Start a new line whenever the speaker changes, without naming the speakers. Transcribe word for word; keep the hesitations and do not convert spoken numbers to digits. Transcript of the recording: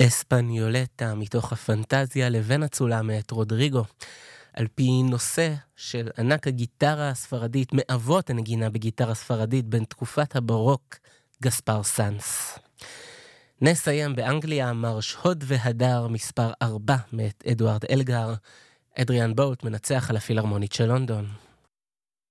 אספניולטה מתוך הפנטזיה לבן אצולה מאת רודריגו, על פי נושא של ענק הגיטרה הספרדית, מאבות הנגינה בגיטרה ספרדית בין תקופת הברוק, גספר סאנס. נסיים באנגליה, מרש הוד והדר מספר ארבע מאת אדוארד אלגר, אדריאן בוט מנצח על הפילהרמונית של לונדון.